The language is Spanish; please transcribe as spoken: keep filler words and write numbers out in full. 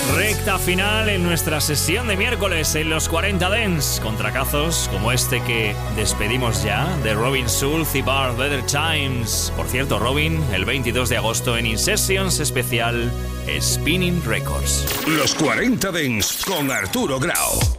Recta final en nuestra sesión de miércoles en los cuarenta Dance, con tracazos como este que despedimos ya, de Robin Schulz y Bar Better Times. Por cierto, Robin, el veintidós de agosto en In Sessions especial Spinning Records. Los cuarenta Dance con Arturo Grau.